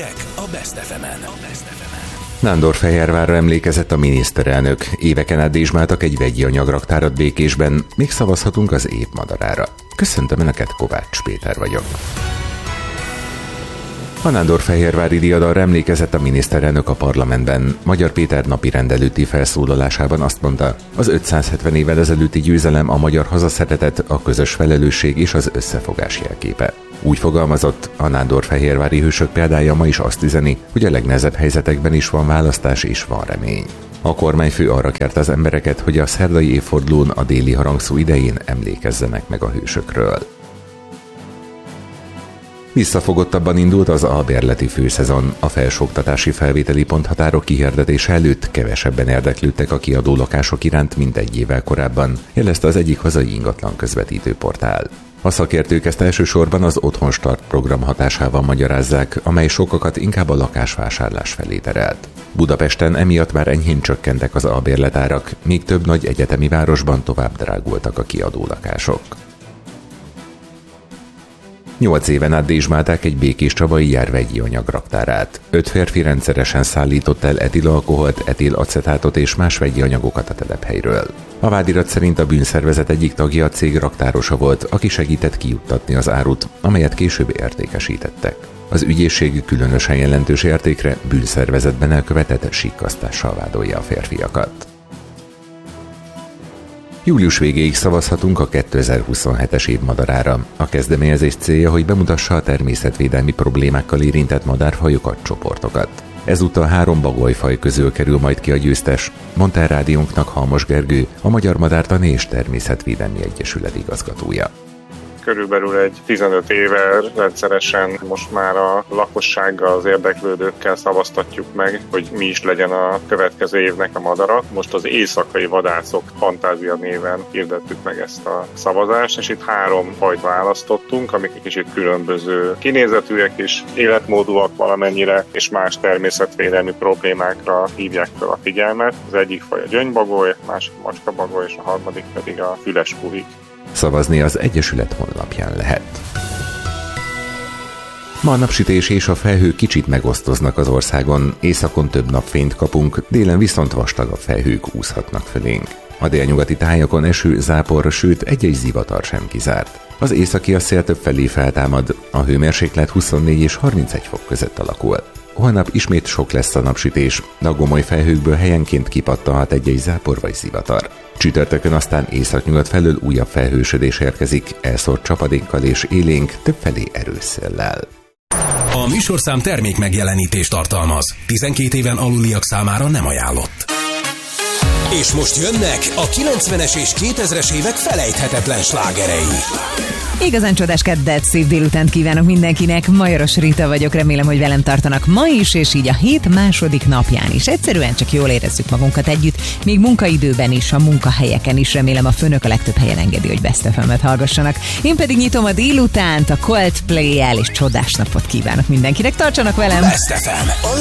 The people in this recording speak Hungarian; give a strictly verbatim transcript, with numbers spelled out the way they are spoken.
Hírek a Best ef emen. Nándorfehérvárra emlékezett a miniszterelnök. Éveken át dézsmáltak egy vegyi anyagraktárat Békésben, még szavazhatunk az év madarára. Köszöntöm Önöket, Kovács Péter vagyok. A nándorfehérvári diadalra emlékezett a miniszterelnök a parlamentben. Magyar Péter napi rendelőtti felszólalásában azt mondta, az ötszázhetven évvel ezelőtti győzelem a magyar hazaszeretet, a közös felelősség és az összefogás jelképe. Úgy fogalmazott, a nándorfehérvári hősök példája ma is azt üzeni, hogy a legnehezebb helyzetekben is van választás és van remény. A kormányfő arra kérte az embereket, hogy a szerdai évfordulón a déli harangszó idején emlékezzenek meg a hősökről. Visszafogottabban indult az albérleti főszezon. A felsőoktatási felvételi ponthatárok kihirdetése előtt kevesebben érdeklődtek a kiadó lakások iránt, mint egy évvel korábban, jelezte az egyik hazai ingatlan közvetítő portál. A szakértők ezt elsősorban az Otthonstart program hatásával magyarázzák, amely sokakat inkább a lakásvásárlás felé terelt. Budapesten emiatt már enyhén csökkentek az albérletárak, míg több nagy egyetemi városban tovább drágultak a kiadó lakások. Nyolc éven át dézsmálták egy békéscsabai járvegyi anyagraktárát. Öt férfi rendszeresen szállított el etilalkoholt, etilacetátot és más vegyi anyagokat a telephelyről. A vádirat szerint a bűnszervezet egyik tagja a cég raktárosa volt, aki segített kijuttatni az árut, amelyet később értékesítettek. Az ügyészség különösen jelentős értékre bűnszervezetben elkövetett sikkasztással vádolja a férfiakat. Július végéig szavazhatunk a kétezer-huszonhetes év madarára. A kezdeményezés célja, hogy bemutassa a természetvédelmi problémákkal érintett madárfajokat, csoportokat. Ezúttal három bagolyfaj közül kerül majd ki a győztes, mondta el rádiónknak Halmos Gergő, a Magyar Madártani és Természetvédelmi Egyesület igazgatója. Körülbelül egy tizenöt éve rendszeresen most már a lakossággal, az érdeklődőkkel szavaztatjuk meg, hogy mi is legyen a következő évnek a madara. Most az éjszakai vadászok fantázia néven hirdettük meg ezt a szavazást, és itt három fajt választottunk, amik egy kicsit különböző kinézetűek és életmódúak valamennyire, és más természetvédelmi problémákra hívják fel a figyelmet. Az egyik faj a gyöngybagoly, a másik macskabagoly, és a harmadik pedig a füles puhik. Szavazni az Egyesület honlapján lehet. Ma a napsütés és a felhők kicsit megosztoznak az országon, északon több napfényt kapunk, délen viszont vastagabb felhők úszhatnak fölénk. A délnyugati tájakon eső, zápor, sőt egy-egy zivatar sem kizárt. Az északi szél több felé feltámad, a hőmérséklet huszonnégy és harmincegy fok között alakul. Holnap ismét sok lesz a napsütés, de a gomoly felhőkből helyenként kipattanhat egy-egy zápor vagy zivatar. Csütörtökön aztán északnyugat felől újabb felhősödés érkezik, elszórt csapadékkal és élénk, többfelé erős széllel. A műsorszám termék megjelenítést tartalmaz. tizenkét éven aluliak számára nem ajánlott. És most jönnek a kilencvenes és kétezres évek felejthetetlen slágerei. Igazán csodás keddet, szép délutánt kívánok mindenkinek. Majoros Rita vagyok, remélem, hogy velem tartanak ma is, és így a hét második napján is. Egyszerűen csak jól érezzük magunkat együtt, még munkaidőben is, a munkahelyeken is. Remélem a főnök a legtöbb helyen engedi, hogy Best ef emet hallgassanak. Én pedig nyitom a délutánt a Coldplay-el, és csodás napot kívánok mindenkinek. Tartsanak velem! Best ef em, a